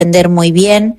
defender muy bien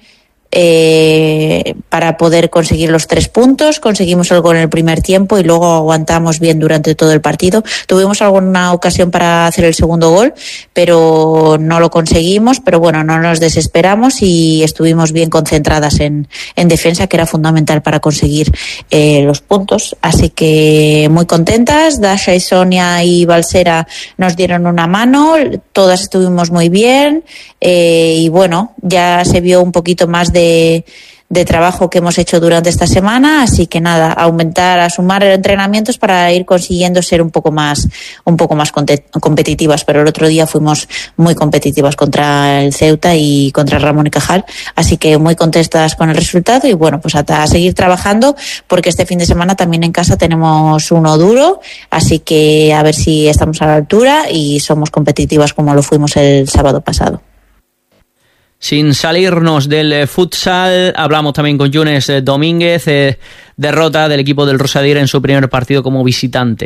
para poder conseguir los 3 puntos. Conseguimos el gol en el primer tiempo y luego aguantamos bien durante todo el partido. Tuvimos alguna ocasión para hacer el segundo gol, pero no lo conseguimos. Pero bueno, no nos desesperamos y estuvimos bien concentradas en defensa, que era fundamental para conseguir los puntos. Así que muy contentas. Dasha y Sonia y Balsera nos dieron una mano, todas estuvimos muy bien, y bueno, ya se vio un poquito más de trabajo que hemos hecho durante esta semana, así que nada, a sumar entrenamientos para ir consiguiendo ser un poco más competitivas. Pero el otro día fuimos muy competitivas contra el Ceuta y contra el Ramón y Cajal, así que muy contentas con el resultado y bueno, pues a seguir trabajando, porque este fin de semana también en casa tenemos uno duro, así que a ver si estamos a la altura y somos competitivas como lo fuimos el sábado pasado. Sin salirnos del futsal, hablamos también con Yunes Domínguez, derrota del equipo del Rosadir en su primer partido como visitante.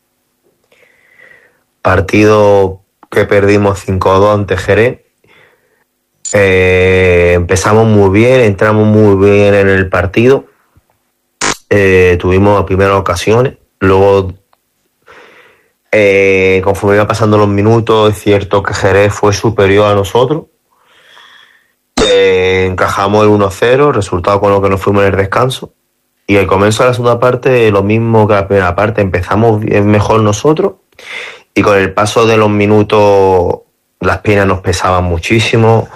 Partido que perdimos 5-2 ante Jerez. Empezamos muy bien, entramos muy bien en el partido. Tuvimos las primeras ocasiones. Luego, conforme iba pasando los minutos, es cierto que Jerez fue superior a nosotros. Encajamos el 1-0, resultado con lo que nos fuimos en el descanso. Y al comienzo de la segunda parte, lo mismo que la primera parte, empezamos mejor nosotros. Y con el paso de los minutos, las piernas nos pesaban muchísimo.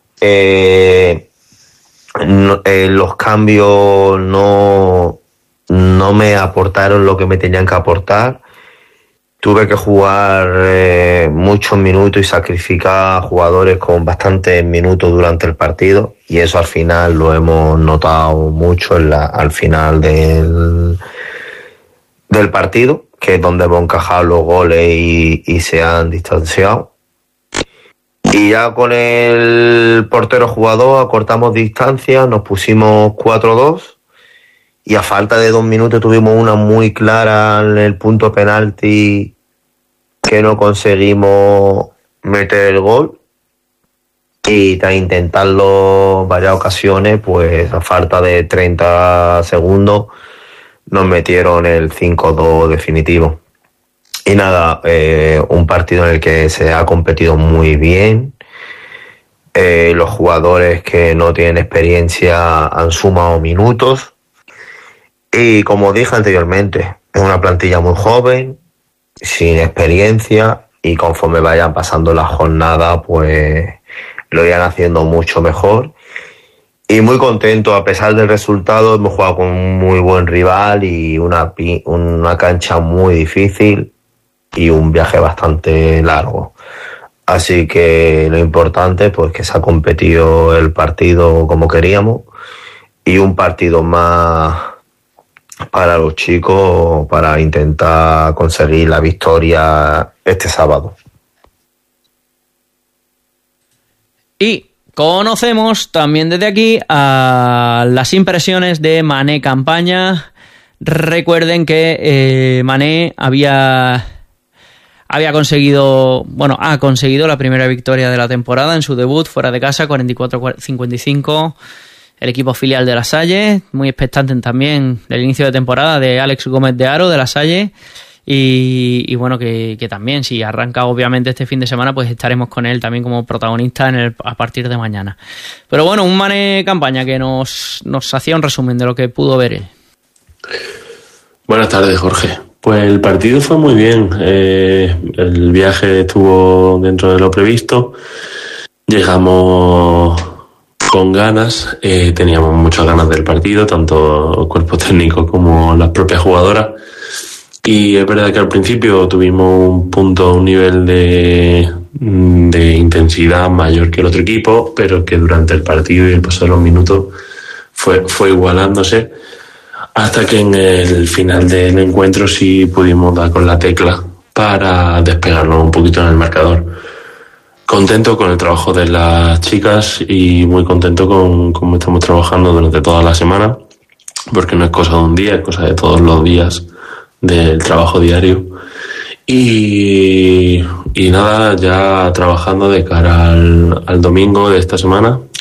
Los cambios no me aportaron lo que me tenían que aportar. Tuve que jugar muchos minutos y sacrificar a jugadores con bastantes minutos durante el partido, y eso al final lo hemos notado mucho al final del partido, que es donde hemos encajado los goles y se han distanciado. Y ya con el portero jugador acortamos distancia, nos pusimos 4-2. Y a falta de 2 minutos tuvimos una muy clara en el punto penalti que no conseguimos meter el gol. Y tras intentarlo varias ocasiones, pues a falta de 30 segundos nos metieron el 5-2 definitivo. Y nada, un partido en el que se ha competido muy bien. Los jugadores que no tienen experiencia han sumado minutos. Y como dije anteriormente, es una plantilla muy joven, sin experiencia, y conforme vayan pasando las jornadas, pues lo irán haciendo mucho mejor. Y muy contento, a pesar del resultado, hemos jugado con un muy buen rival y una cancha muy difícil y un viaje bastante largo. Así que lo importante, pues que se ha competido el partido como queríamos, y un partido más para los chicos para intentar conseguir la victoria este sábado. Y conocemos también desde aquí a las impresiones de Mané Campaña. Recuerden que Mané ha conseguido la primera victoria de la temporada en su debut fuera de casa, 44-55. El equipo filial de La Salle, muy expectante también del inicio de temporada de Alex Gómez de Haro de La Salle, y bueno, que también, si arranca obviamente este fin de semana, pues estaremos con él también como protagonista a partir de mañana. Pero bueno, un Mané Campaña que nos hacía un resumen de lo que pudo ver él. Buenas tardes, Jorge. Pues el partido fue muy bien, el viaje estuvo dentro de lo previsto, llegamos con ganas, teníamos muchas ganas del partido, tanto el cuerpo técnico como las propias jugadoras, y es verdad que al principio tuvimos un nivel de intensidad mayor que el otro equipo, pero que durante el partido y el paso de los minutos fue igualándose, hasta que en el final del encuentro sí pudimos dar con la tecla para despegarnos un poquito en el marcador. Contento con el trabajo de las chicas y muy contento con cómo estamos trabajando durante toda la semana, porque no es cosa de un día, es cosa de todos los días del trabajo diario. Y nada, ya trabajando de cara al domingo de esta semana,